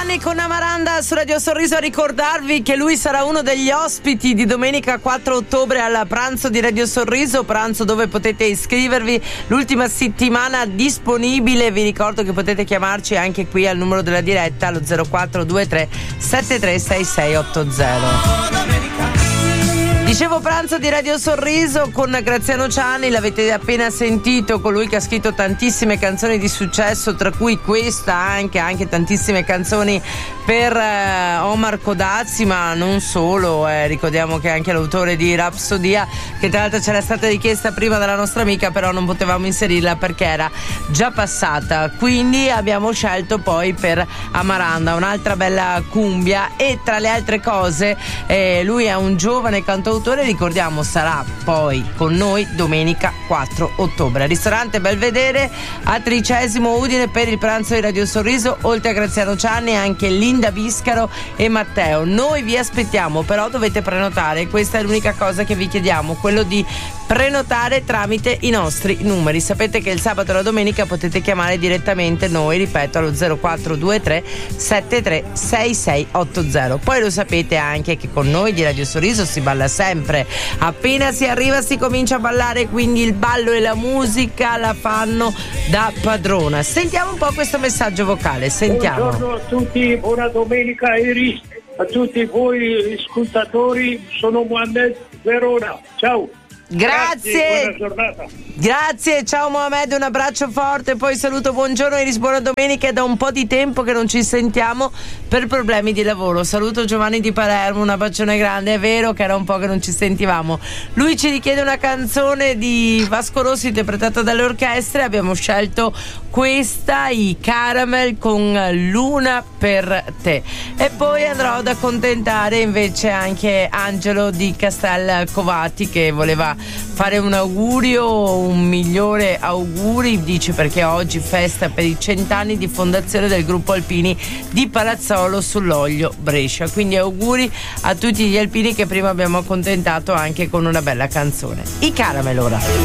Giovanni con Amaranda su Radio Sorriso, a ricordarvi che lui sarà uno degli ospiti di domenica 4 ottobre al pranzo di Radio Sorriso, pranzo dove potete iscrivervi, l'ultima settimana disponibile. Vi ricordo che potete chiamarci anche qui al numero della diretta allo 0423 736680. Dicevo pranzo di Radio Sorriso con Graziano Ciani, l'avete appena sentito, colui che ha scritto tantissime canzoni di successo, tra cui questa anche tantissime canzoni per Omar Codazzi, ma non solo, ricordiamo che è anche l'autore di Rapsodia, che tra l'altro c'era stata richiesta prima dalla nostra amica, però non potevamo inserirla perché era già passata, quindi abbiamo scelto poi per Amaranda un'altra bella cumbia. E tra le altre cose lui è un giovane cantautore, ricordiamo sarà poi con noi domenica 4 ottobre, ristorante Belvedere a Tricesimo Udine, per il pranzo di Radio Sorriso. Oltre a Graziano Ciani anche Linda Biscaro e Matteo. Noi vi aspettiamo, però dovete prenotare, questa è l'unica cosa che vi chiediamo, quello di prenotare tramite i nostri numeri. Sapete che il sabato e la domenica potete chiamare direttamente noi, ripeto, allo 0423 736680. Poi lo sapete anche che con noi di Radio Sorriso si balla sempre, appena si arriva si comincia a ballare, quindi il ballo e la musica la fanno da padrona. Sentiamo un po' questo messaggio vocale, sentiamo. Buongiorno a tutti, buona domenica Iris, a tutti voi ascoltatori, sono Mohamed Verona, ciao. Grazie, buona giornata. Grazie, ciao Mohamed, un abbraccio forte, poi saluto, buongiorno Iris, buona domenica. È da un po' di tempo che non ci sentiamo per problemi di lavoro. Saluto Giovanni di Palermo, un bacione grande. È vero che era un po' che non ci sentivamo. Lui ci richiede una canzone di Vasco Rossi interpretata dalle orchestre, abbiamo scelto questa, i Caramel con Luna per te. E poi andrò ad accontentare invece anche Angelo di Castel Covati, che voleva fare un augurio, un migliore auguri, dice, perché oggi festa per i 100 anni di fondazione del gruppo Alpini di Palazzolo sull'Oglio, Brescia. Quindi auguri a tutti gli alpini che prima abbiamo accontentato anche con una bella canzone. I Caramel ora.